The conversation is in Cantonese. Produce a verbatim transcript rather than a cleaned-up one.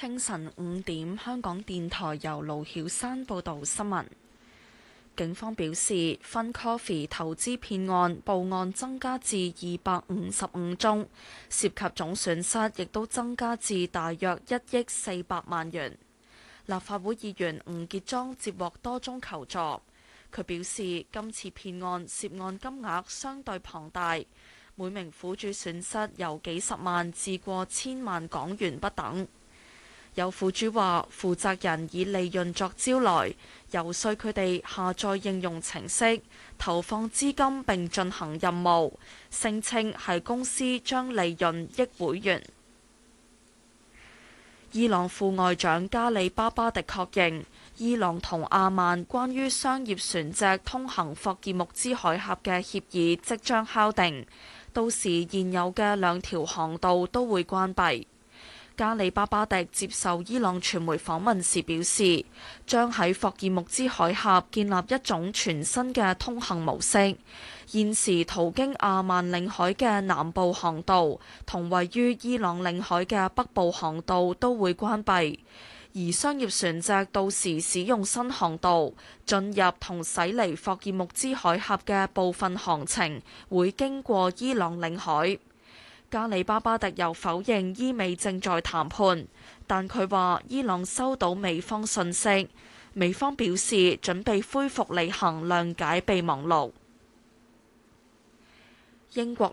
清晨五點，香港電台由盧曉山報道新聞。警方表示，FunCoffee 投資騙案報案增加至二百五十五宗，涉及總損失亦都增加至大約一億四百萬元。立法會議員吳傑莊接獲多宗求助，佢表示今次騙案涉案金額相對龐大，每名苦主損失由幾十萬至過千萬港元不等。有苦主話，負責人以利潤作招來，遊說佢哋下載應用程式，投放資金並進行任務，聲稱係公司將利潤益會員。伊朗副外長加里巴巴迪確認，伊朗同阿曼關於商業船隻通行霍爾木茲海峽嘅協議即將敲定，到時現有嘅兩條航道都會關閉。加里巴巴迪接受伊朗傳媒訪問時表示，將喺霍爾木茲海峽建立一種全新嘅通行模式。現時途經阿曼領海嘅南部航道同位於伊朗領海嘅北部航道都會關閉，而商業船隻到時使用新航道進入同駛離霍爾木茲海峽嘅部分航程會經過伊朗領海。加里巴巴迪又否認伊美正在談判，但佢話伊朗收到美方訊息，美方表示準備恢復履行諒解備忘錄。英國